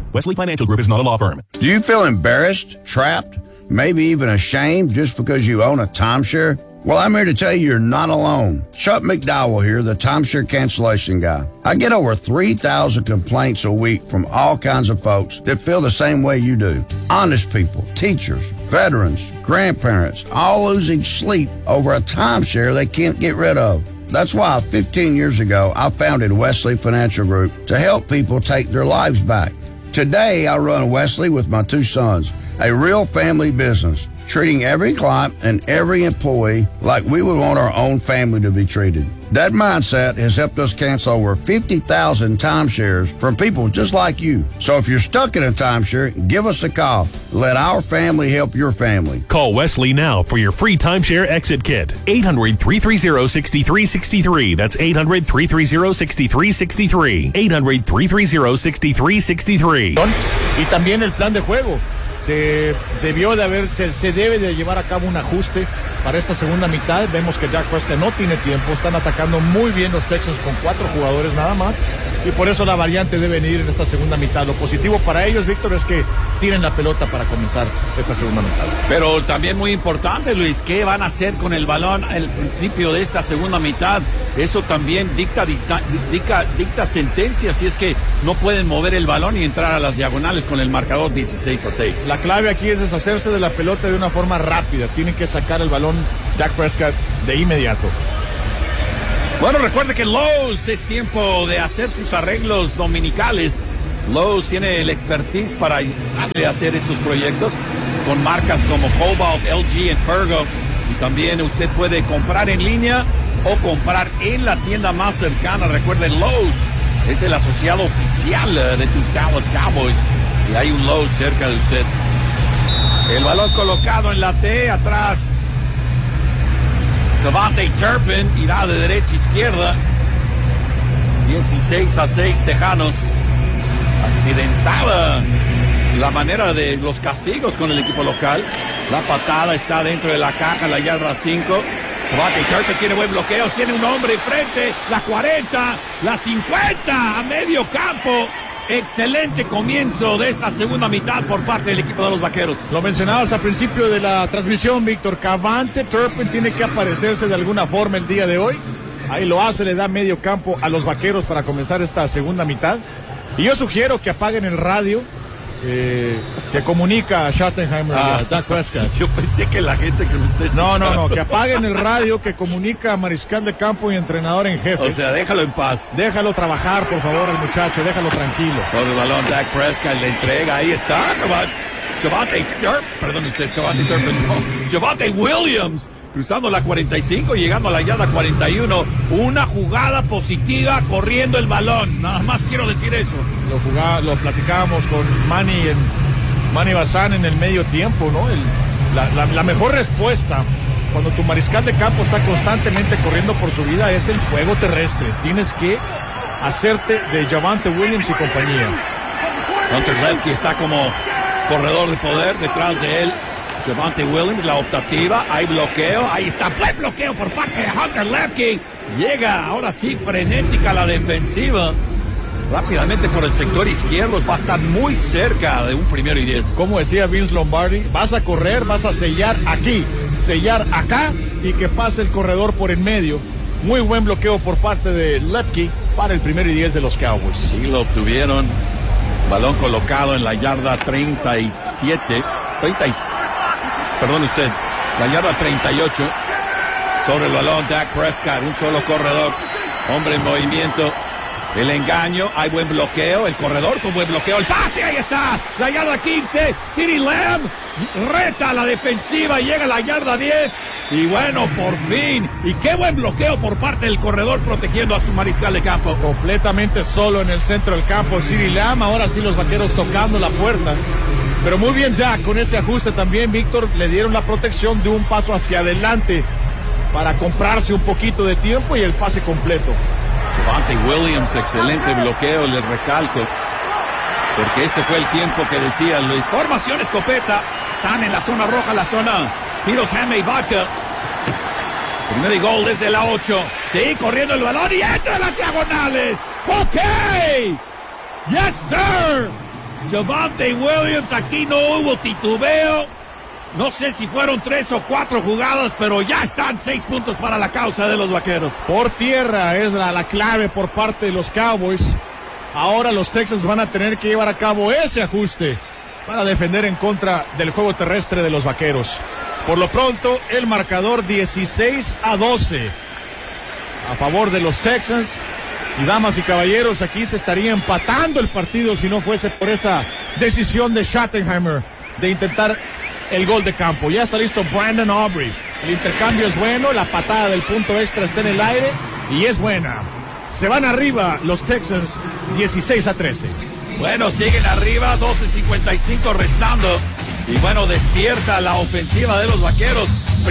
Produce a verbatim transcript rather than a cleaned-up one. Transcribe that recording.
Wesley Financial Group is not a law firm. Do you feel embarrassed, trapped, maybe even ashamed just because you own a timeshare? Well, I'm here to tell you you're not alone. Chuck McDowell here, the timeshare cancellation guy. I get over three thousand complaints a week from all kinds of folks that feel the same way you do. Honest people, teachers, veterans, grandparents, all losing sleep over a timeshare they can't get rid of. That's why fifteen years ago, I founded Wesley Financial Group to help people take their lives back. Today, I run Wesley with my two sons, a real family business, treating every client and every employee like we would want our own family to be treated. That mindset has helped us cancel over fifty thousand timeshares from people just like you. So if you're stuck in a timeshare, give us a call. Let our family help your family. Call Wesley now for your free timeshare exit kit. eight hundred, three three zero, six three six three. That's eight hundred, three three zero, six three six three. eight hundred, three three zero, six three six three. Y también el plan de juego. Se debió de haber, se, se debe de llevar a cabo un ajuste para esta segunda mitad. Vemos que Dak Prescott no tiene tiempo, están atacando muy bien los Texans con cuatro jugadores nada más, y por eso la variante debe venir en esta segunda mitad. Lo positivo para ellos, Víctor, es que tienen la pelota para comenzar esta segunda mitad. Pero también muy importante, Luis, ¿qué van a hacer con el balón al principio de esta segunda mitad? Eso también dicta, dicta, dicta, dicta sentencia, si es que no pueden mover el balón y entrar a las diagonales con el marcador dieciséis a seis. La clave aquí es deshacerse de la pelota de una forma rápida. Tienen que sacar el balón Dak Prescott de inmediato. Bueno, recuerde que Lowe's es tiempo de hacer sus arreglos dominicales. Lowe's tiene el expertise para hacer estos proyectos con marcas como Cobalt, L G y Pergo. Y también usted puede comprar en línea o comprar en la tienda más cercana. Recuerde, Lowe's es el asociado oficial de tus Dallas Cowboys y hay un Lowe's cerca de usted. El balón colocado en la T, atrás KaVontae Turpin irá de derecha a izquierda. dieciséis a seis Tejanos. Accidentada la manera de los castigos con el equipo local. La patada está dentro de la caja, la yarda cinco. KaVontae Turpin tiene buen bloqueo, tiene un hombre enfrente, la cuarenta, la cincuenta, a medio campo. Excelente comienzo de esta segunda mitad por parte del equipo de los Vaqueros. Lo mencionabas al principio de la transmisión, Víctor. KaVontae Turpin tiene que aparecerse de alguna forma el día de hoy. Ahí lo hace, le da medio campo a los Vaqueros para comenzar esta segunda mitad. Y yo sugiero que apaguen el radio eh, que comunica a Schottenheimer y Ah, a Dak Prescott. Yo pensé que la gente que nos está escuchando. No, no, no, que apaguen el radio que comunica a mariscal de campo y entrenador en jefe. O sea, déjalo en paz. Déjalo trabajar, por favor, al muchacho, déjalo tranquilo. Sobre el balón, Dak Prescott le entrega, ahí está, KaVontae Turpin, perdón usted, KaVontae Turpin, no, KaVontae Williams, cruzando la cuarenta y cinco, llegando a la yarda cuarenta y uno, una jugada positiva, corriendo el balón, nada más quiero decir eso. Lo jugaba, lo platicábamos con Manny, en, Manny Bazán en el medio tiempo, ¿no? El, la, la, la mejor respuesta cuando tu mariscal de campo está constantemente corriendo por su vida es el juego terrestre. Tienes que hacerte de Javonte Williams y compañía. Hunter Lepke está como corredor de poder detrás de él. Javonte Williams, la optativa, hay bloqueo, ahí está, buen bloqueo por parte de Hunter Lepke. Llega ahora sí frenética la defensiva. Rápidamente por el sector izquierdo, va a estar muy cerca de un primero y diez. Como decía Vince Lombardi, vas a correr, vas a sellar aquí, sellar acá y que pase el corredor por en medio. Muy buen bloqueo por parte de Lepke para el primero y diez de los Cowboys. Sí, lo obtuvieron. Balón colocado en la yarda treinta y siete. treinta y, perdón usted, la yarda treinta y ocho. Sobre el balón, Dak Prescott, un solo corredor. Hombre en movimiento. El engaño, hay buen bloqueo, el corredor con buen bloqueo, el pase, ahí está, la yarda quince, CeeDee Lamb reta a la defensiva, llega a la yarda diez, y bueno, por fin, y qué buen bloqueo por parte del corredor protegiendo a su mariscal de campo. Completamente solo en el centro del campo, CeeDee Lamb, ahora sí los Vaqueros tocando la puerta, pero muy bien Dak, con ese ajuste también, Víctor, le dieron la protección de un paso hacia adelante para comprarse un poquito de tiempo y el pase completo. KaVontae Williams, excelente bloqueo, les recalco, porque ese fue el tiempo que decía Luis. Formación escopeta, están en la zona roja, la zona tiros Hammy Vaca. Primero y gol desde la ocho. Sí, corriendo el balón y entra en las diagonales. Ok. Yes, sir. Javonte Williams, aquí no hubo titubeo. No sé si fueron tres o cuatro jugadas, pero ya están seis puntos para la causa de los Vaqueros. Por tierra es la, la clave por parte de los Cowboys. Ahora los Texans van a tener que llevar a cabo ese ajuste para defender en contra del juego terrestre de los Vaqueros. Por lo pronto, el marcador dieciséis a doce a favor de los Texans. Y damas y caballeros, aquí se estaría empatando el partido si no fuese por esa decisión de Schottenheimer de intentar el gol de campo. Ya está listo Brandon Aubrey. El intercambio es bueno, la patada del punto extra está en el aire y es buena. Se van arriba los Texans dieciséis a trece. Bueno, siguen arriba, doce cincuenta y cinco restando. Y bueno, despierta la ofensiva de los Vaqueros.